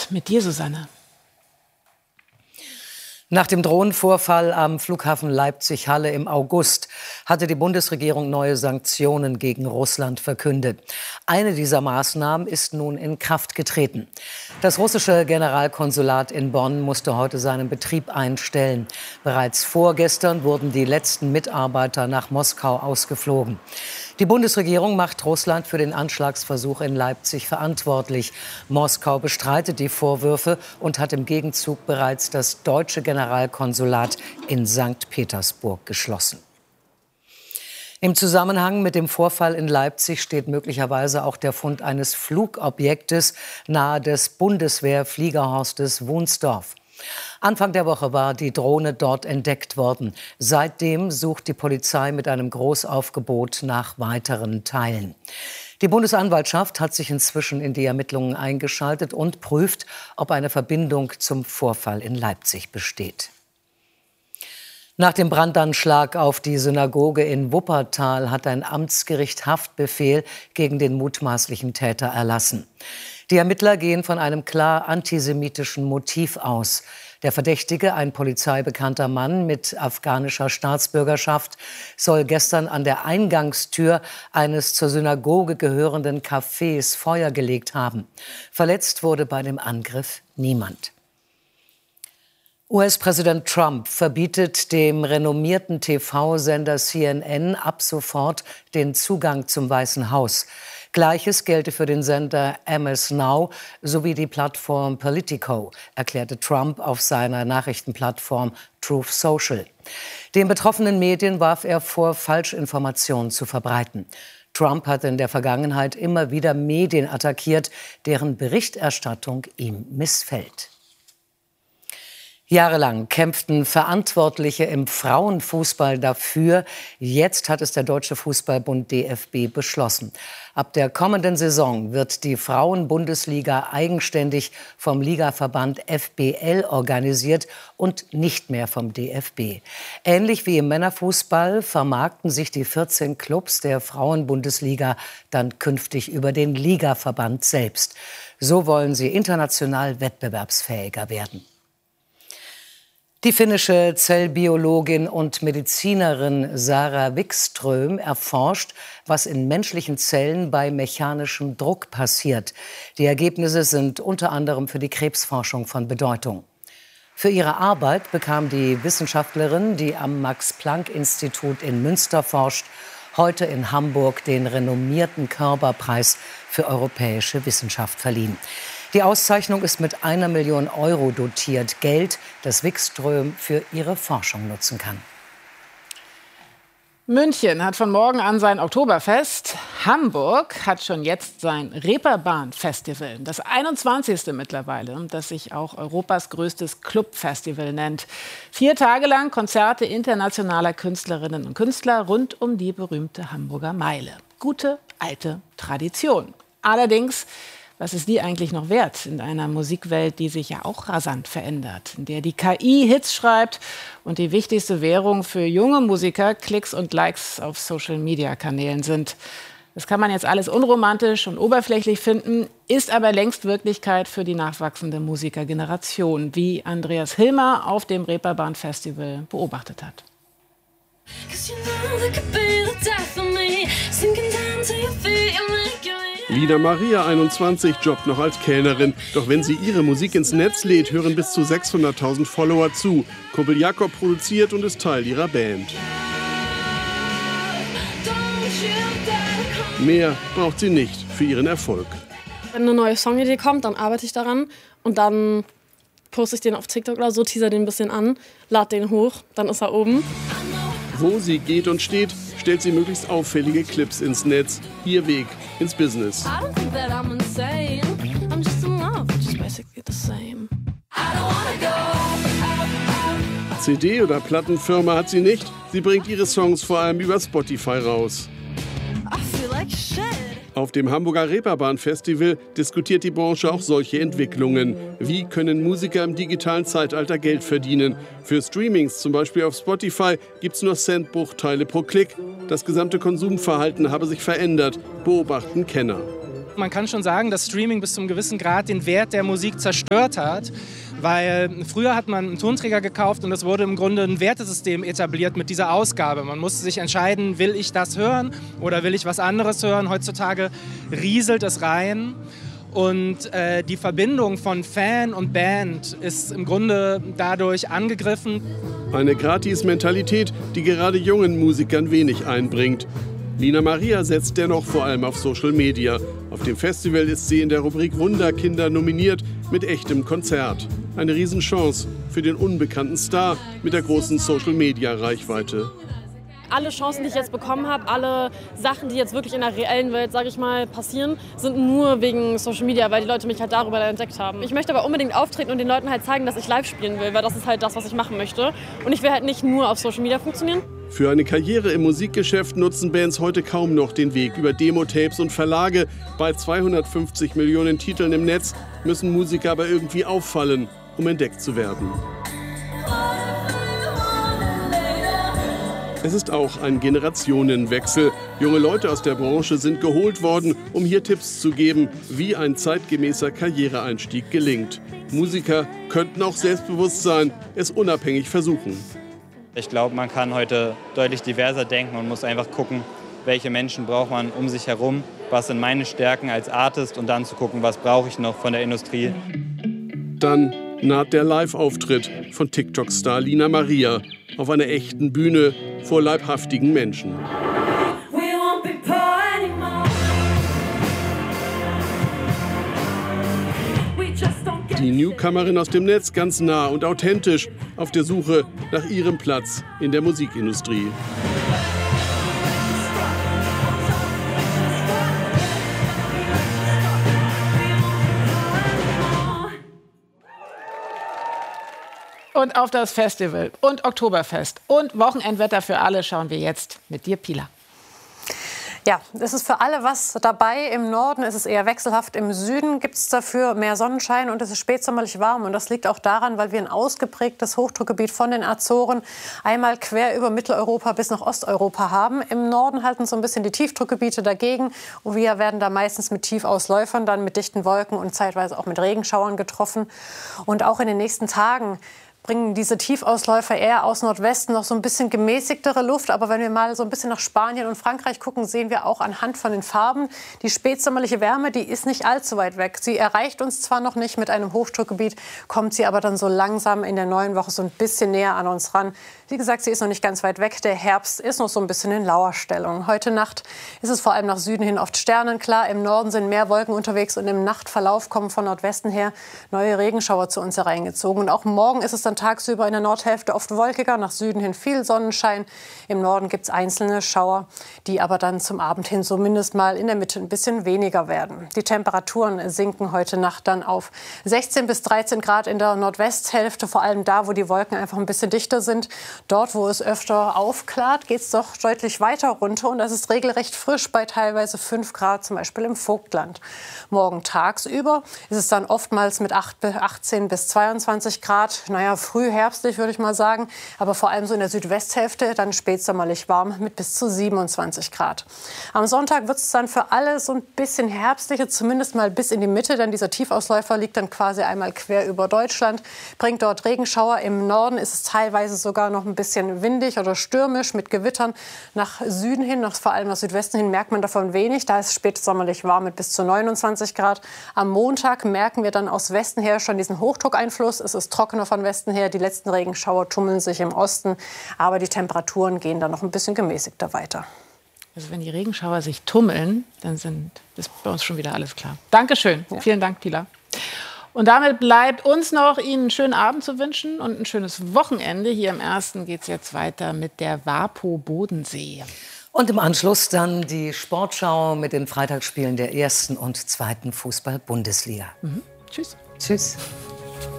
mit dir, Susanne. Nach dem Drohnenvorfall am Flughafen Leipzig-Halle im August hatte die Bundesregierung neue Sanktionen gegen Russland verkündet. Eine dieser Maßnahmen ist nun in Kraft getreten. Das russische Generalkonsulat in Bonn musste heute seinen Betrieb einstellen. Bereits vorgestern wurden die letzten Mitarbeiter nach Moskau ausgeflogen. Die Bundesregierung macht Russland für den Anschlagsversuch in Leipzig verantwortlich. Moskau bestreitet die Vorwürfe und hat im Gegenzug bereits das deutsche Generalkonsulat in St. Petersburg geschlossen. Im Zusammenhang mit dem Vorfall in Leipzig steht möglicherweise auch der Fund eines Flugobjektes nahe des Bundeswehr-Fliegerhorstes Wunsdorf. Anfang der Woche war die Drohne dort entdeckt worden. Seitdem sucht die Polizei mit einem Großaufgebot nach weiteren Teilen. Die Bundesanwaltschaft hat sich inzwischen in die Ermittlungen eingeschaltet und prüft, ob eine Verbindung zum Vorfall in Leipzig besteht. Nach dem Brandanschlag auf die Synagoge in Wuppertal hat ein Amtsgericht Haftbefehl gegen den mutmaßlichen Täter erlassen. Die Ermittler gehen von einem klar antisemitischen Motiv aus. Der Verdächtige, ein polizeibekannter Mann mit afghanischer Staatsbürgerschaft, soll gestern an der Eingangstür eines zur Synagoge gehörenden Cafés Feuer gelegt haben. Verletzt wurde bei dem Angriff niemand. US-Präsident Trump verbietet dem renommierten TV-Sender CNN ab sofort den Zugang zum Weißen Haus. Gleiches gelte für den Sender MS Now sowie die Plattform Politico, erklärte Trump auf seiner Nachrichtenplattform Truth Social. Den betroffenen Medien warf er vor, Falschinformationen zu verbreiten. Trump hat in der Vergangenheit immer wieder Medien attackiert, deren Berichterstattung ihm missfällt. Jahrelang kämpften Verantwortliche im Frauenfußball dafür. Jetzt hat es der Deutsche Fußballbund DFB beschlossen. Ab der kommenden Saison wird die Frauenbundesliga eigenständig vom Ligaverband FBL organisiert und nicht mehr vom DFB. Ähnlich wie im Männerfußball vermarkten sich die 14 Clubs der Frauenbundesliga dann künftig über den Ligaverband selbst. So wollen sie international wettbewerbsfähiger werden. Die finnische Zellbiologin und Medizinerin Sarah Wikström erforscht, was in menschlichen Zellen bei mechanischem Druck passiert. Die Ergebnisse sind unter anderem für die Krebsforschung von Bedeutung. Für ihre Arbeit bekam die Wissenschaftlerin, die am Max-Planck-Institut in Münster forscht, heute in Hamburg den renommierten Körber-Preis für europäische Wissenschaft verliehen. Die Auszeichnung ist mit 1 Million Euro dotiert. Geld, das Wikström für ihre Forschung nutzen kann. München hat von morgen an sein Oktoberfest. Hamburg hat schon jetzt sein Reeperbahn-Festival, das 21. mittlerweile, das sich auch Europas größtes Clubfestival nennt. 4 Tage lang Konzerte internationaler Künstlerinnen und Künstler rund um die berühmte Hamburger Meile. Gute alte Tradition. Allerdings, was ist die eigentlich noch wert in einer Musikwelt, die sich ja auch rasant verändert, in der die KI Hits schreibt und die wichtigste Währung für junge Musiker Klicks und Likes auf Social-Media-Kanälen sind? Das kann man jetzt alles unromantisch und oberflächlich finden, ist aber längst Wirklichkeit für die nachwachsende Musikergeneration, wie Andreas Hilmer auf dem Reeperbahn-Festival beobachtet hat. Lina Maria, 21, jobbt noch als Kellnerin. Doch wenn sie ihre Musik ins Netz lädt, hören bis zu 600.000 Follower zu. Kumpel Jakob produziert und ist Teil ihrer Band. Mehr braucht sie nicht für ihren Erfolg. Wenn eine neue Songidee kommt, dann arbeite ich daran und dann poste ich den auf TikTok oder so, teaser den ein bisschen an, lade den hoch, dann ist er oben. Wo sie geht und steht, stellt sie möglichst auffällige Clips ins Netz. Ihr Weg ins Business. CD oder Plattenfirma hat sie nicht. Sie bringt ihre Songs vor allem über Spotify raus. Auf dem Hamburger Reeperbahn-Festival diskutiert die Branche auch solche Entwicklungen. Wie können Musiker im digitalen Zeitalter Geld verdienen? Für Streamings, zum Beispiel auf Spotify, gibt es nur Centbruchteile pro Klick. Das gesamte Konsumverhalten habe sich verändert, beobachten Kenner. Man kann schon sagen, dass Streaming bis zu einem gewissen Grad den Wert der Musik zerstört hat, weil früher hat man einen Tonträger gekauft und es wurde im Grunde ein Wertesystem etabliert mit dieser Ausgabe. Man musste sich entscheiden, will ich das hören oder will ich was anderes hören. Heutzutage rieselt es rein. Und die Verbindung von Fan und Band ist im Grunde dadurch angegriffen. Eine Gratis-Mentalität, die gerade jungen Musikern wenig einbringt. Lina Maria setzt dennoch vor allem auf Social Media. Auf dem Festival ist sie in der Rubrik Wunderkinder nominiert mit echtem Konzert. Eine Riesenchance für den unbekannten Star mit der großen Social-Media-Reichweite. Alle Chancen, die ich jetzt bekommen habe, alle Sachen, die jetzt wirklich in der reellen Welt, sage ich mal, passieren, sind nur wegen Social Media, weil die Leute mich halt darüber entdeckt haben. Ich möchte aber unbedingt auftreten und den Leuten halt zeigen, dass ich live spielen will, weil das ist halt das, was ich machen möchte. Und ich will halt nicht nur auf Social Media funktionieren. Für eine Karriere im Musikgeschäft nutzen Bands heute kaum noch den Weg über Demo-Tapes und Verlage. Bei 250 Millionen Titeln im Netz müssen Musiker aber irgendwie auffallen, um entdeckt zu werden. Es ist auch ein Generationenwechsel. Junge Leute aus der Branche sind geholt worden, um hier Tipps zu geben, wie ein zeitgemäßer Karriereeinstieg gelingt. Musiker könnten auch selbstbewusst sein, es unabhängig versuchen. Ich glaube, man kann heute deutlich diverser denken und muss einfach gucken, welche Menschen braucht man um sich herum, was sind meine Stärken als Artist und dann zu gucken, was brauche ich noch von der Industrie. Dann naht der Live-Auftritt von TikTok-Star Lina Maria auf einer echten Bühne vor leibhaftigen Menschen. Die Newcomerin aus dem Netz ganz nah und authentisch auf der Suche nach ihrem Platz in der Musikindustrie. Und auf das Festival und Oktoberfest und Wochenendwetter für alle schauen wir jetzt mit dir, Pila. Ja, es ist für alle was dabei. Im Norden ist es eher wechselhaft. Im Süden gibt es dafür mehr Sonnenschein und es ist spätsommerlich warm. Und das liegt auch daran, weil wir ein ausgeprägtes Hochdruckgebiet von den Azoren einmal quer über Mitteleuropa bis nach Osteuropa haben. Im Norden halten so ein bisschen die Tiefdruckgebiete dagegen. Und wir werden da meistens mit Tiefausläufern, dann mit dichten Wolken und zeitweise auch mit Regenschauern getroffen. Und auch in den nächsten Tagen bringen diese Tiefausläufer eher aus Nordwesten noch so ein bisschen gemäßigtere Luft. Aber wenn wir mal so ein bisschen nach Spanien und Frankreich gucken, sehen wir auch anhand von den Farben, die spätsommerliche Wärme, die ist nicht allzu weit weg. Sie erreicht uns zwar noch nicht mit einem Hochdruckgebiet, kommt sie aber dann so langsam in der neuen Woche so ein bisschen näher an uns ran. Wie gesagt, sie ist noch nicht ganz weit weg. Der Herbst ist noch so ein bisschen in Lauerstellung. Heute Nacht ist es vor allem nach Süden hin oft sternenklar. Im Norden sind mehr Wolken unterwegs und im Nachtverlauf kommen von Nordwesten her neue Regenschauer zu uns hereingezogen. Und auch morgen ist es dann tagsüber in der Nordhälfte oft wolkiger, nach Süden hin viel Sonnenschein. Im Norden gibt es einzelne Schauer, die aber dann zum Abend hin zumindest mal in der Mitte ein bisschen weniger werden. Die Temperaturen sinken heute Nacht dann auf 16 bis 13 Grad in der Nordwesthälfte, vor allem da, wo die Wolken einfach ein bisschen dichter sind. Dort, wo es öfter aufklart, geht es doch deutlich weiter runter und es ist regelrecht frisch bei teilweise 5 Grad, zum Beispiel im Vogtland. Morgen tagsüber ist es dann oftmals mit 18 bis 22 Grad, früh herbstlich würde ich mal sagen, aber vor allem so in der Südwesthälfte dann spätsommerlich warm mit bis zu 27 Grad. Am Sonntag wird es dann für alle so ein bisschen herbstlicher, zumindest mal bis in die Mitte, denn dieser Tiefausläufer liegt dann quasi einmal quer über Deutschland, bringt dort Regenschauer. Im Norden ist es teilweise sogar noch ein bisschen windig oder stürmisch mit Gewittern. Nach Süden hin, vor allem nach Südwesten hin, merkt man davon wenig. Da ist es spätsommerlich warm mit bis zu 29 Grad. Am Montag merken wir dann aus Westen her schon diesen Hochdruckeinfluss. Es ist trockener von Westen her. Die letzten Regenschauer tummeln sich im Osten. Aber die Temperaturen gehen dann noch ein bisschen gemäßigter weiter. Also wenn die Regenschauer sich tummeln, dann ist bei uns schon wieder alles klar. Dankeschön. Ja. Vielen Dank, Pila. Und damit bleibt uns noch, Ihnen einen schönen Abend zu wünschen und ein schönes Wochenende. Hier im Ersten geht es jetzt weiter mit der WaPo Bodensee. Und im Anschluss dann die Sportschau mit den Freitagsspielen der 1. und 2. Fußball-Bundesliga. Tschüss. Tschüss.